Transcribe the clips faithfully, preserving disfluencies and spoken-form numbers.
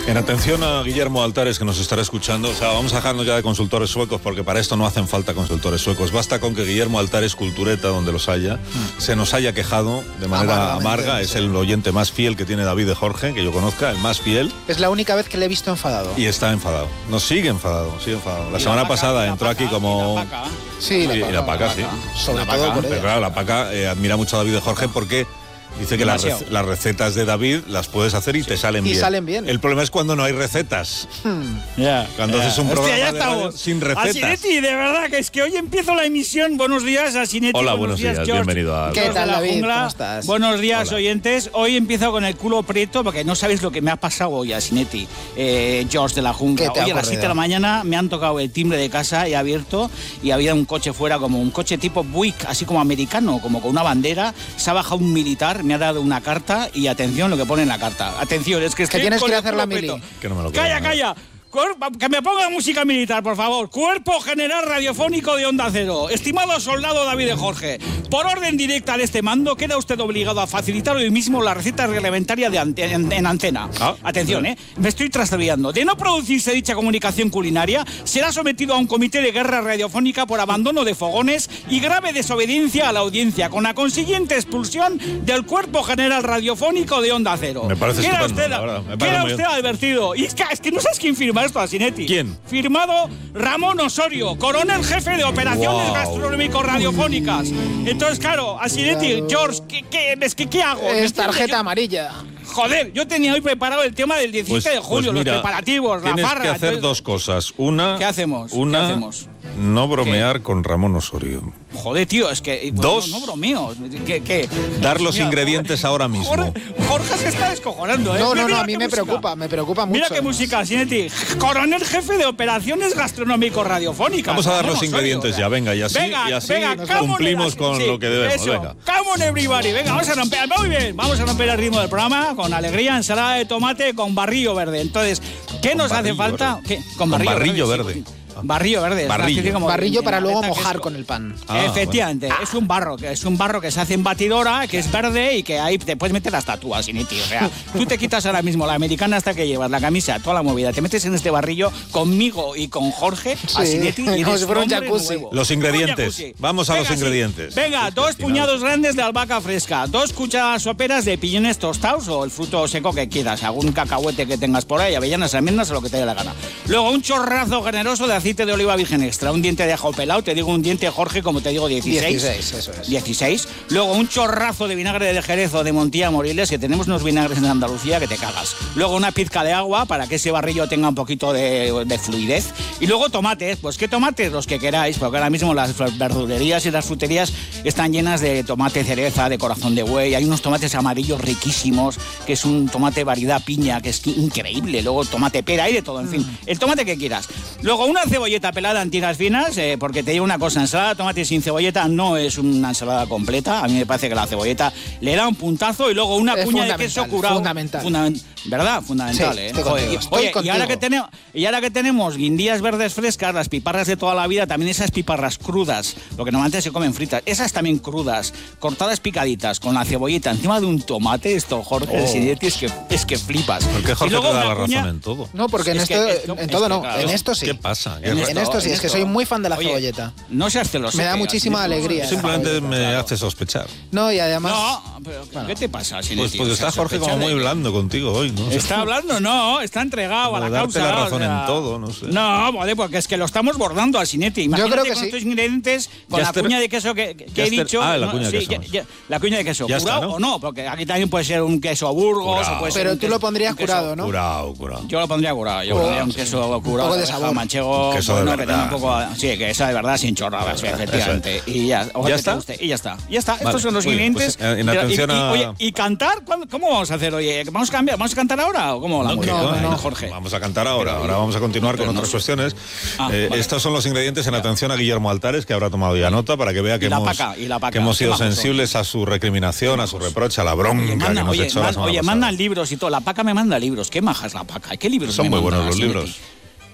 En atención a Guillermo Altares, que nos estará escuchando, o sea, vamos a dejarnos ya de consultores suecos, porque para esto no hacen falta consultores suecos. Basta con que Guillermo Altares, Cultureta, donde los haya, mm. se nos haya quejado de manera amarga. Es el oyente más fiel que tiene David de Jorge, que yo conozca, el más fiel. Es la única vez que le he visto enfadado. Y está enfadado. Nos sigue enfadado, sigue enfadado. La semana la paca, pasada entró paca, aquí como... La sí, sí, la paca, y la paca, la sí. Sobre la todo paca, por pero claro, la paca eh, admira mucho a David de Jorge porque... Dice que las, rec- las recetas de David las puedes hacer y sí. te salen y bien. Y salen bien. El problema es cuando no hay recetas. Hmm. Yeah, cuando yeah. haces un Hostia, programa de radio sin recetas. Asinetti, de verdad que es que hoy empiezo la emisión. Buenos días, Asinetti. Hola, buenos, buenos días, días bienvenido a... ¿Qué tal, David? Jungla. ¿Cómo estás? Buenos días, Hola. oyentes. Hoy empiezo con el culo preto porque no sabéis lo que me ha pasado hoy, Asinetti. Eh, George de la Jungla. Hoy a las siete de la mañana me han tocado el timbre de casa, he abierto y había un coche fuera, como un coche tipo Buick, así como americano, como con una bandera. Se ha bajado un militar, me ha dado una carta y atención lo que pone en la carta. Atención, es que estoy que tienes con que el hacer culo la mili. Que no me lo calla, creo, calla. Que me ponga música militar, por favor. Cuerpo General Radiofónico de Onda Cero. Estimado soldado David de Jorge, por orden directa de este mando, queda usted obligado a facilitar hoy mismo la receta reglamentaria de ante- en, en antena. ¿Ah? Atención, ¿eh? Me estoy trastabillando. De no producirse dicha comunicación culinaria, será sometido a un comité de guerra radiofónica por abandono de fogones y grave desobediencia a la audiencia, con la consiguiente expulsión del Cuerpo General Radiofónico de Onda Cero. Me parece queda estupendo, usted, la verdad. Me queda parece usted advertido. Y es que, es que no sabes quién firma esto, Asinetti. ¿Quién? Firmado Ramón Osorio, coronel jefe de operaciones wow. gastronómico-radiofónicas. Entonces, claro, Asinetti, George, ¿qué, qué, es que, ¿qué hago? Es tarjeta yo, amarilla. Joder, yo tenía hoy preparado el tema del diecisiete pues, de julio, pues mira, los preparativos, la tienes farra. que hacer entonces, dos cosas. Una... ¿Qué hacemos? Una, ¿Qué hacemos? no bromear ¿Qué? con Ramón Osorio. Joder, tío, es que... Bueno, Dos. No, no bromeo. ¿Qué, qué? Dar los Mira, ingredientes Jorge, ahora mismo. Jorge, Jorge se está descojonando, ¿eh? No, no, Mira no, a mí me música. preocupa, me preocupa mucho. Mira qué música, Asinetti. Coronel jefe de operaciones gastronómico-radiofónicas. Vamos a dar los Osorio, ingredientes o sea. ya, venga, y así, venga, y así venga, cumplimos on, con sí, lo que debemos. Eso. Venga. Come on, everybody. Venga, vamos a romper. Muy bien, vamos a romper el ritmo del programa con alegría, ensalada de tomate con barrillo verde. Entonces, ¿qué con nos hace falta? ¿Qué? Con barrillo, con barrillo verde. verde. Sí. Barrillo verde. Barrillo, es como barrillo para luego que mojar es, con el pan. Ah, efectivamente, bueno. es un barro, que es un barro que se hace en batidora, que es verde y que ahí te puedes meter hasta tú, Asinetti. O sea, tú te quitas ahora mismo la americana hasta que llevas, la camisa, toda la movida, te metes en este barrillo conmigo y con Jorge, sí, Asinetti, y como eres si fuera un hombre jacuzzi. nuevo. Los ingredientes. Jacuzzi. Vamos a Venga, los sí. ingredientes. Venga, dos Al final. puñados grandes de albahaca fresca, dos cucharadas soperas de piñones tostados o el fruto seco que quieras, algún cacahuete que tengas por ahí, avellanas, almendras o lo que te dé la gana. Luego un chorrazo generoso de aceite de oliva virgen extra, un diente de ajo pelado, te digo un diente, Jorge, como te digo, dieciséis. dieciséis, eso es. dieciséis. Luego un chorrazo de vinagre de Jerez o de Montilla Moriles, que tenemos unos vinagres en Andalucía que te cagas. Luego una pizca de agua para que ese barrillo tenga un poquito de, de fluidez. Y luego tomates, pues qué tomates, los que queráis, porque ahora mismo las verdulerías y las fruterías están llenas de tomate cereza, de corazón de buey. Hay unos tomates amarillos riquísimos, que es un tomate variedad piña, que es increíble. Luego tomate pera, hay de todo, en fin, el tomate que quieras. Luego una cebolleta pelada en tiras finas, eh, porque te digo una cosa, ensalada de tomate sin cebolleta no es una ensalada completa. A mí me parece que la cebolleta le da un puntazo y luego una Es cuña de queso curado. Fundamental. Fundament- ¿Verdad? Fundamental, Sí, ¿eh? estoy Joder, contigo, y- estoy oye, y contigo. ahora que tenemos, y ahora que tenemos guindillas verdes frescas, las piparras de toda la vida, también esas piparras crudas, lo que normalmente se comen fritas, esas también crudas, cortadas picaditas, con la cebollita encima de un tomate, esto, Jorge, Oh. el Sinetti, es que, es que flipas. ¿Por qué Y Jorge luego te da una la cuña- razón en todo? No, porque en Es esto, que esto- en es todo que, no, claro. en esto sí. ¿Qué pasa? ¿Qué En pasa? En esto sí, en es que esto. soy muy fan de la Oye, cebolleta. No seas celoso. Me da que muchísima al final- alegría. Simplemente me Claro. hace sospechar. No, y además... No, pero Bueno. ¿qué te pasa, Pues, Sinetti? pues O está sea, Jorge como sospecha muy de- blando contigo hoy, ¿no? Está hablando, no, está entregado a la Como darte causa. la razón o sea, en todo, no sé. No, vale, porque es que lo estamos bordando al Sinetti. Imagínate creo que con sí. estos ingredientes, con Ya la está- cuña de queso que, que ya he está- dicho. ah, la no, cuña de sí, queso. ya- ya- la cuña de queso. Ya está, ¿Curado ¿no? o no? Porque aquí también puede ser un queso Burgos. Curado. O puede ser Pero un tú queso- lo pondrías un queso- curado, ¿no? Curado, curado. Yo lo pondría curado. Yo Oh, pondría un sí. queso curado. Un poco de oveja sabor. manchego. Un queso de bueno, que tenga verdad. un poco, sí, que esa de verdad sin chorradas, efectivamente. Y ya, ojalá ¿Ya que te está? guste. Y ya está. Ya está. Vale, Estos son los muy bien, ingredientes. pues, en Pero- y- atención y, a- oye, ¿y cantar? ¿Cuándo- ¿Cómo vamos a hacer hoy? ¿Vamos a cambiar? ¿Vamos a cantar ahora o cómo la No, música? que no, no, no, Jorge. Vamos a cantar ahora. Ahora vamos a continuar Pero con no otras sé. cuestiones. Ah, Eh, vale. Estos son los ingredientes en atención a Guillermo Altares, que habrá tomado ya nota para que vea que Y la hemos, paca, y la paca. que hemos sido Qué majos son. sensibles a su recriminación, a su reproche, a la bronca Oye, que manda, nos oye, echó la man- semana oye, pasada. mandan libros y todo. La paca me manda libros. ¿Qué maja es la paca? ¿Qué libros Son me muy manda, buenos los Sinetti? libros.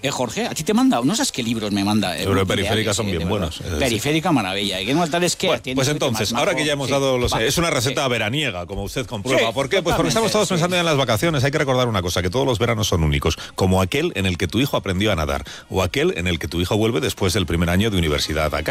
Eh, Jorge, a ti te manda, no sabes qué libros me manda. Eh, Europeriférica son eh, bien buenos. Periférica maravilla. Y Guillermo Altares, ¿qué? Bueno, pues entonces, ahora que ya hemos sí, dado los... Va, es una receta sí. veraniega, como usted comprueba. Sí, ¿por qué? Pues porque estamos todos sí. pensando ya en las vacaciones. Hay que recordar una cosa, que todos los veranos son únicos, como aquel en el que tu hijo aprendió a nadar, o aquel en el que tu hijo vuelve después del primer año de universidad a casa.